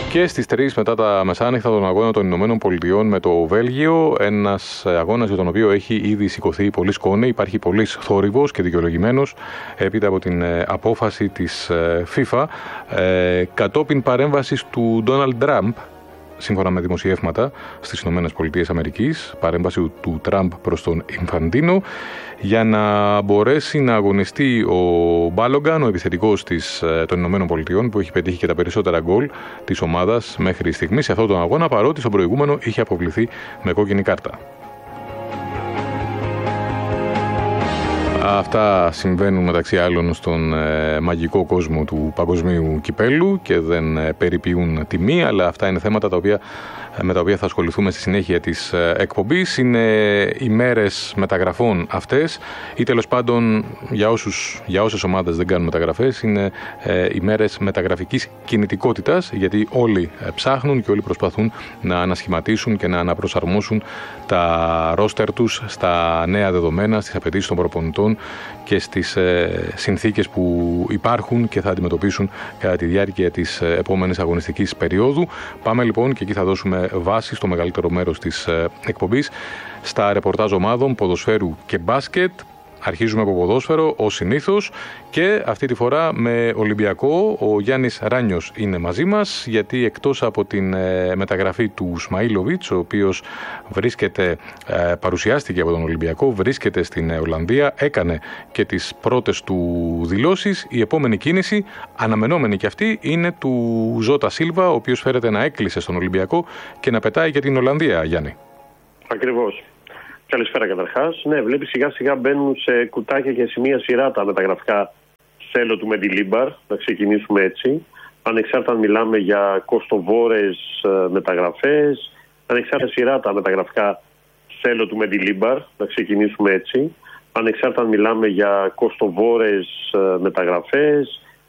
Και στις 3 μετά τα μεσάνυχτα τον αγώνα των Ηνωμένων Πολιτειών με το Βέλγιο. Ένας αγώνας για τον οποίο έχει ήδη σηκωθεί πολλή σκόνη. Υπάρχει πολλής θόρυβος και δικαιολογημένος έπειτα από την απόφαση της FIFA κατόπιν παρέμβασης του Ντόναλντ Τραμπ. Σύμφωνα με δημοσιεύματα στις ΗΠΑ, παρέμβαση του Τραμπ προς τον Ινφαντίνο για να μπορέσει να αγωνιστεί ο Μπάλογκαν, ο επιθετικός των ΗΠΑ, που έχει πετύχει και τα περισσότερα γκολ της ομάδας μέχρι στιγμή σε αυτόν τον αγώνα, παρότι στον προηγούμενο είχε αποβληθεί με κόκκινη κάρτα. Αυτά συμβαίνουν μεταξύ άλλων στον μαγικό κόσμο του παγκοσμίου κυπέλου και δεν περιποιούν τιμή, αλλά αυτά είναι θέματα με τα οποία θα ασχοληθούμε στη συνέχεια της εκπομπής. Είναι ημέρες μεταγραφών αυτές ή τέλος πάντων για όσες ομάδες δεν κάνουν μεταγραφές είναι ημέρες μεταγραφικής κινητικότητας, γιατί όλοι ψάχνουν και όλοι προσπαθούν να ανασχηματίσουν και να αναπροσαρμόσουν τα ρόστερ τους στα νέα δεδομένα, στις απαιτήσεις των προπονητών και στις συνθήκες που υπάρχουν και θα αντιμετωπίσουν κατά τη διάρκεια της επόμενης αγωνιστικής περίοδου. Πάμε λοιπόν και εκεί θα δώσουμε βάση στο μεγαλύτερο μέρος της εκπομπής στα ρεπορτάζ ομάδων ποδοσφαίρου και μπάσκετ. Αρχίζουμε από ποδόσφαιρο ως συνήθως και αυτή τη φορά με Ολυμπιακό. Ο Γιάννης Ράνιος είναι μαζί μας, γιατί εκτός από την μεταγραφή του Σμαήλοβιτς, ο οποίος παρουσιάστηκε από τον Ολυμπιακό, βρίσκεται στην Ολλανδία, έκανε και τις πρώτες του δηλώσεις. Η επόμενη κίνηση, αναμενόμενη και αυτή, είναι του Ζώτα Σίλβα, ο οποίος φέρεται να έκλεισε στον Ολυμπιακό και να πετάει για την Ολλανδία, Γιάννη. Ακριβώς. Καλησπέρα καταρχάς. Ναι, βλέπει σιγά σιγά μπαίνουν σε κουτάκια και σε μία σειρά τα μεταγραφικά θέλω του Μεντιλίμπαρ. Να ξεκινήσουμε έτσι. Ανεξάρτητα αν μιλάμε για κοστοβόρες μεταγραφές, ανεξάρτητα σειρά τα μεταγραφικά θέλω του Μεντιλίμπαρ. Να ξεκινήσουμε έτσι. Ανεξάρτητα αν μιλάμε για κοστοβόρες μεταγραφές,